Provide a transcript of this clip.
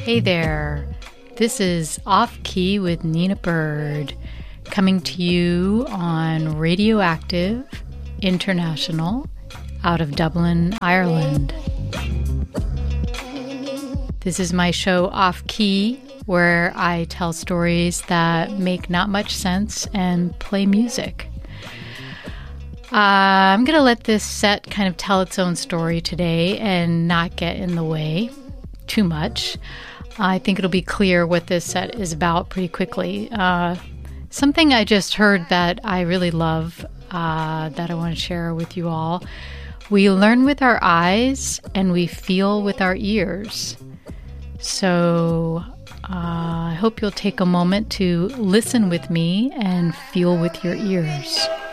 Hey there, this is Off Key with Nina Bird, coming to you on Radioactive International out of Dublin, Ireland. This is my show Off Key, where I tell stories that make not much sense and play music. I'm going to let this set kind of tell its own story today and not get in the way too much. I think it'll be clear what this set is about pretty quickly. Something I just heard that I really love that I want to share with you all. We learn with our eyes and we feel with our ears. So I hope you'll take a moment to listen with me and feel with your ears.